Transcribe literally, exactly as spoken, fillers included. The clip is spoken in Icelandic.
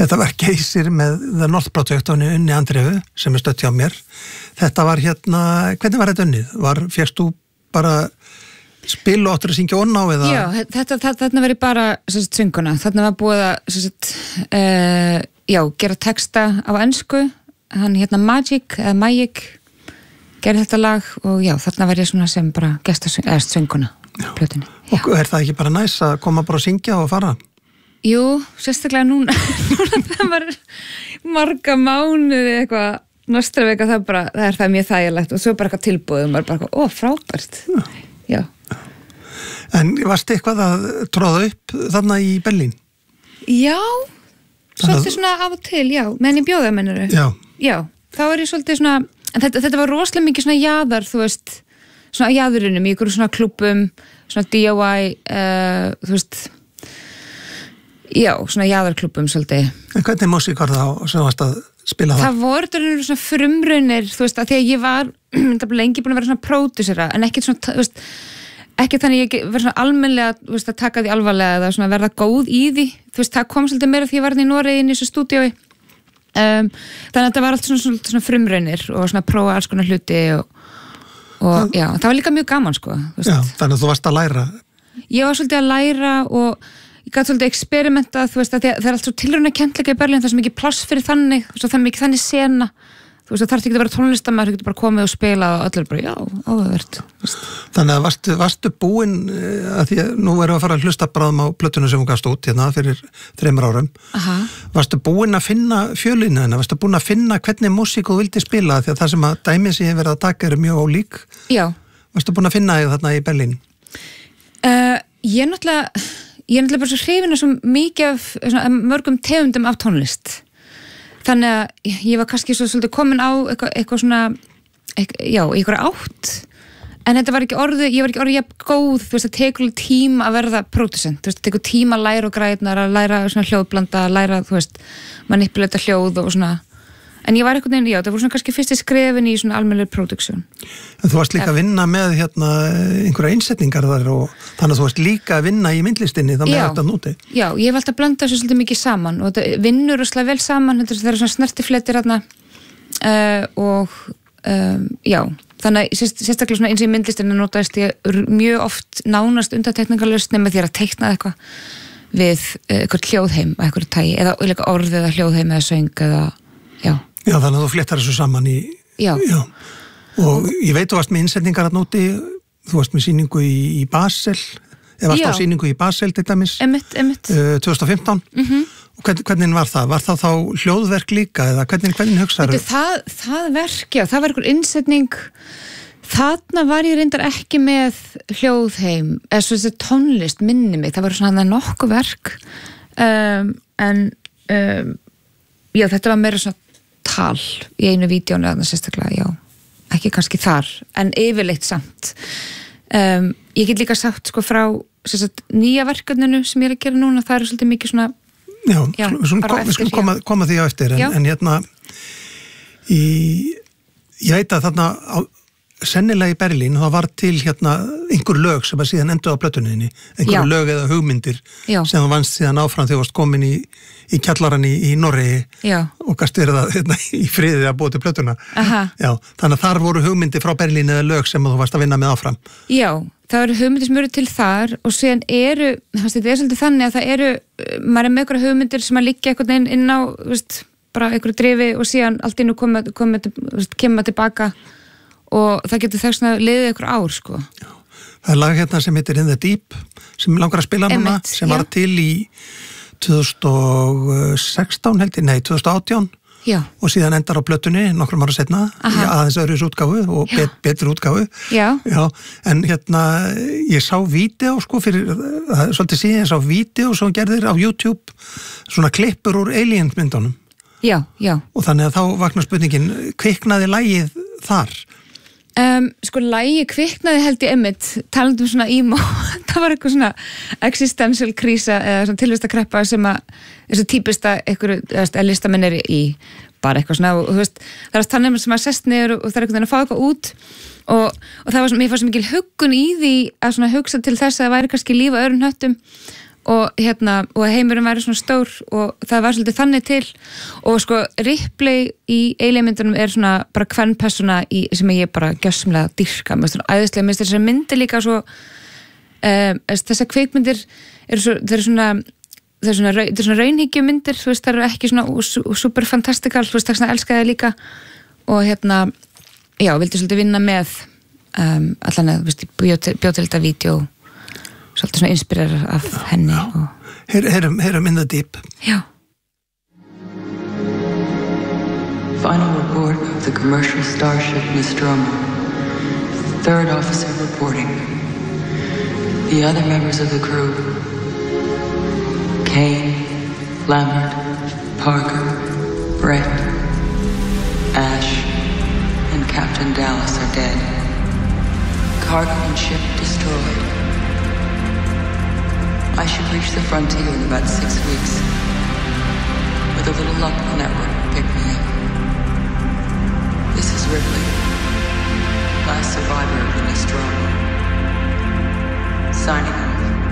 Þetta var Geysir með The North Project og Unni Andrefu sem er stödd hjá mér. Þetta var hérna, hvernig var þetta unnið? Var, fékkst þú bara spil og áttur að syngja onna á eða? Já, þetta, þetta, þarna verið bara sagt, sönguna. Þarna var búið að sagt, uh, já, gera texta á ensku. Hann hérna Magic, eða Magic, gerði þetta lag og já, þarna var ég svona sem bara gestasöng, eða sönguna á plötunni. Já. Og er það ekki bara næs að koma bara að syngja og fara? Jú, sérstaklega núna, núna það var marga mánuði eitthvað, næsta vika það bara, það er það mjög þægilegt og svo bara eitthvað tilbúið og maður bara, ó, frábært. Já. Já. En varst eitthvað að tróða upp þarna í Berlín? Já, svolítið svona af og til, já, menn í bjóðamennuru. Já. Já, þá er ég svolítið svona, en þetta, þetta var rosalega mikið svona jaðar, þú veist, svona jaðurinnum í ykkur svona klúbbum, svona D I Y, uh, þú veist, já, svona jaðarklúbbum svolítið. En hvernig músík var það sem varst að spila það? Það voru þetta svona frumraunir, þú veist, að því að ég var lengi búin að vera svona pródusera, en ekkert svona, þú veist, ekki þannig ég verið svona almennlega, þú veist, að taka því alvarlega eða svona verða góð í því, þú veist, það kom svolítið meira því ég var í Noregi inn í þessu stúdíói. Um, þannig að þetta var allt svona, svona, svona frumraunir og svona prófa alls konar hluti og, og það, já, það var líka mjög gaman, sko. Já, þannig að þú varst að læra. Ég var svolítið að læra og ég gæti svolítið eksperimenta, þú veist, að það er allt svo tilraunakentleika í Berlín, það er svo mikið pláss fyrir þannig, það er mikið þannig sena, þú veist, það þarf ekki að vera tónlistarmaður, þú getur bara komið og spila og allir bara, já, áhugavert. Þannig að varstu, varstu búin, að því að nú erum við að fara að hlusta bráðum á plötuna sem hún gafst út hérna fyrir þreymur árum. Aha. Varstu búin að finna fjölina hennar, varstu búin að finna hvernig músík þú vildi spila, því að það sem að dæmið sem ég verið að taka eru mjög ólík. Já. Varstu búin að finna þig þarna í Berlín? Uh, ég náttúrulega Ég er náttúrulega bara svo hrifin af svo mikið af svona, mörgum tegundum af tónlist. Þannig að ég var kannski svo svolítið komin á eitthvað, eitthvað svona, eitthvað, já, eitthvað átt. En þetta var ekki orðið, ég var ekki orðið jafn góð, þú veist, það tekur alveg tíma að verða pródusent. Þú veist, það tekur tíma að læra og græðnar, að læra svona hljóðblanda, að læra, þú veist, manipulata hljóð og svona. En ég var einhvern veginn, já, það voru svona kannski fyrsti skrefin í svona almennur production. En þú varst líka að vinna með hérna einhverja einsetningar þar og þannig að þú varst líka að vinna í myndlistinni það með þetta núti. Já, ég hef alltaf blandað svo svolítið mikið saman og þetta vinnur og slæð vel saman, þetta er svona snertifletir hérna uh, og um, já, þannig að sérst, sérstaklega svona eins og í myndlistinni notaðist ég mjög oft nánast undantekningarlaust nema því að teikna eitthvað við uh, eitthvað hljóðheim að eitthvað tægi eða líka orð eða hljóðheim eða söng eða, já. Já, þannig að þú fléttar þessu saman í... Já. Já. Og ég veit þú varst með innsetningar að núti, þú varst með sýningu í, í Basel, eða varst Já. á sýningu í Basel til dæmis. Emitt, emitt. Uh, tvö þúsund og fimmtán. Mhm. Og hvern, hvernig var það? Var það þá hljóðverk líka, eða hvernig, hvernig hugsaðu? Þetta, það, það verk, já, það var einhver innsetning, þarna var ég reyndar ekki með hljóðheim, eða svo þessi tónlist minni mig, það var svona nokkuð verk, um, en um, já, þetta var meira svona tal í einu vídeónu eða sérstaklega, já, ekki kannski þar en yfirleitt samt um, ég get líka sagt sko frá sagt, nýja verkefninu sem ég er að gera núna, það eru svolítið mikið svona já, já svona kom, við skulum koma, koma því á eftir en, en hérna í, ég veit að þarna á, sennilega í Berlín það var til hérna einhver lög sem að síðan endur á plötunniðinni, einhver já. lög eða hugmyndir já. sem þú vannst síðan áfram þegar þú varst komin í í kjallaran í, í Noregi Já. og gast verið það hérna, í friði að búa til plötuna. Já, þannig að þar voru hugmyndir frá Berlín eða lög sem þú varst að vinna með áfram. Já, það eru hugmyndir sem eru til þar og síðan eru, þetta er svolítið þannig að það eru, maður er með einhverja hugmyndir sem að liggja einhvern veginn inn á, veist, bara einhverju drifi og síðan allt inn og koma, koma, kemur tilbaka og það getur þess að liðið einhver ár, sko. Já, það er lag hérna sem heitir In the Deep sem langar að spila núna, Emitt, sem var já. til í tvö þúsund og sextán held ég, nei, tvö þúsund og átján Já. Og síðan endar á plötunni nokkrum ára setna, í aðeins öðruðs útgáfu og bet, betri útgáfu. Já. Já. En hérna, ég sá vídeo, sko, fyrir, svolítið síðan, ég sá vídeo sem gerðir á YouTube, svona klippur úr Alien myndunum. Já, já. Og þannig að þá vaknar spurningin, kviknaði lagið þar? Um, sko, lagi kviknaði held ég einmitt, talandi um svona emo, það var eitthvað svona existential krísa eða svona tilvistakreppa sem að, þessu típista einhverju, eða listamenn er í bara eitthvað svona, og þú veist, það er þannig sem að sest niður og það er einhvern veginn að fá eitthvað út og, og það var svona, mér fannst mikil huggun í því að svona hugsa til þess að það væri kannski líf á öðrum hnöttum og hérna, og heimurinn væri svona stór og það var svolítið þannig til og sko Ripley í Alien-myndunum er svona bara kvenpersona í, sem ég bara gjössamlega dyrka, mér finnst það æðislega, mér finnst þessar myndir líka svo um, þessar kvikmyndir eru svo, þeir eru svona það er svona, það er svona raunhyggjumyndir, þú veist, það eru ekki svona super fantastikal, þú veist, það er svona elskaði líka og hérna, já, vildi svolítið vinna með um, allan að, þú veist, bjóð til, bjó til þetta vídeo svolítið svona inspirerar af henni og... Her, heyrum, heyrum in the deep. Já. Final report of the commercial starship Nostromo. Third officer reporting. The other members of the crew, Kane, Lambert, Parker, Brett, Ash, and Captain Dallas are dead. Cargo and ship destroyed. I should reach the frontier in about six weeks. With a little luck, the network will pick me up.